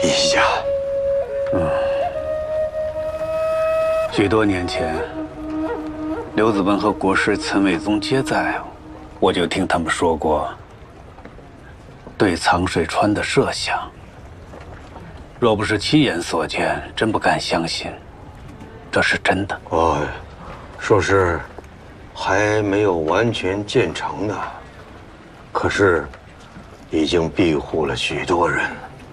陛下， 许多年前，刘子文和国师岑伟宗皆在，我就听他们说过对藏水川的设想。若不是亲眼所见，真不敢相信这是真的。 说是还没有完全建成呢，可是已经庇护了许多人。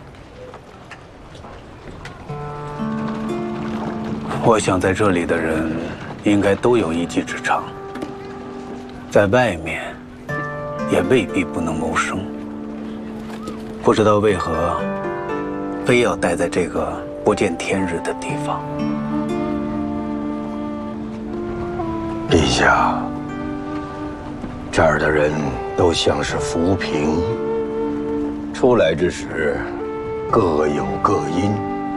我想在这里的人应该都有一技之长，在外面也未必不能谋生。不知道为何非要待在这个不见天日的地方。 陛下，这儿的人都像是浮萍，出来之时各有各因。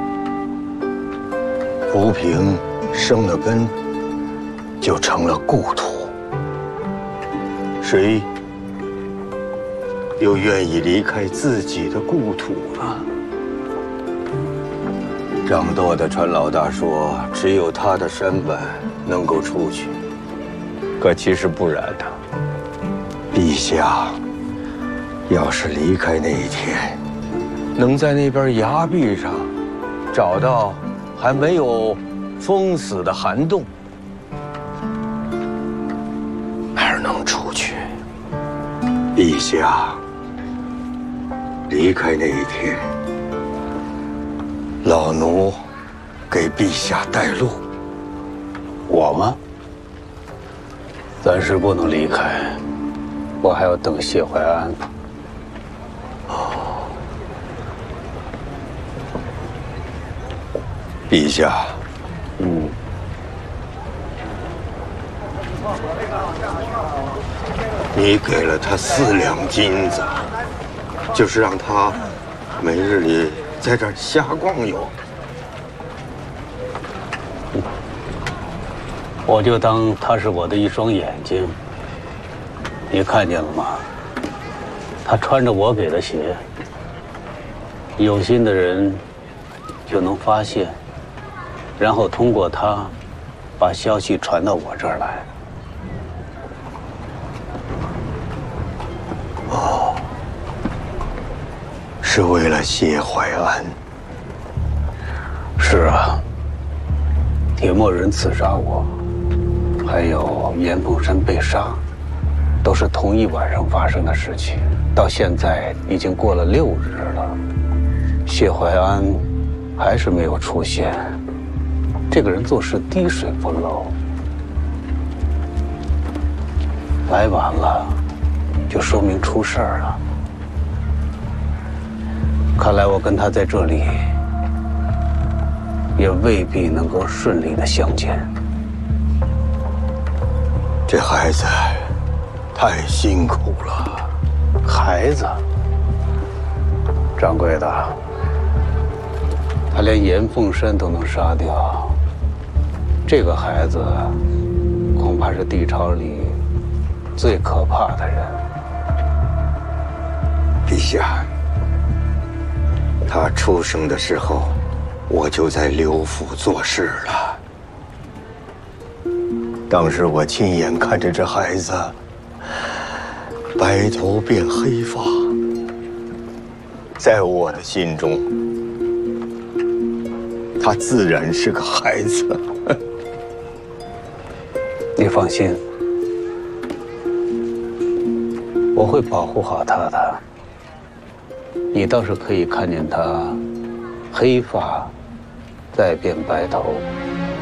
浮萍生了根，就成了故土。谁又愿意离开自己的故土呢？掌舵的川老大说，只有他的山本能够出去，可其实不然的。陛下，要是离开那一天，能在那边崖壁上找到还没有封死的涵洞，而能出去。陛下，离开那一天，老奴给陛下带路。 我吗？暂时不能离开，我还要等谢怀安。 陛下，你给了他4两金子，就是让他每日里在这儿瞎逛悠。 我就当他是我的一双眼睛。你看见了吗？他穿着我给的鞋，有心的人就能发现，然后通过他把消息传到我这儿来。 是为了谢怀安。 是啊，铁墨人刺杀我，还有严凤山被杀，都是同一晚上发生的事情。到现在已经过了6日了，谢怀安还是没有出现。这个人做事滴水不漏，来晚了，就说明出事儿了。看来我跟他在这里，也未必能够顺利的相见。 这孩子太辛苦了。 孩子，掌柜的，他连严凤山都能杀掉，这个孩子恐怕是地朝里最可怕的人。 陛下，他出生的时候，我就在刘府做事了。当时我亲眼看着这孩子白头变黑发，在我的心中，他自然是个孩子。 你放心，我会保护好他的。你倒是可以看见他黑发再变白头。